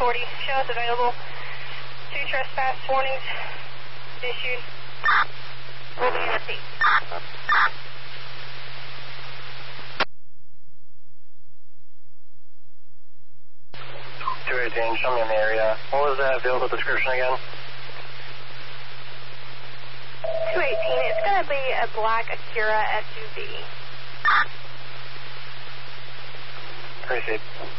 240, shows available. 2 trespass warnings issued. Will be in the seat. 218, show me in the area. What was that vehicle description again? 218, it's going to be a black Acura SUV. Appreciate it.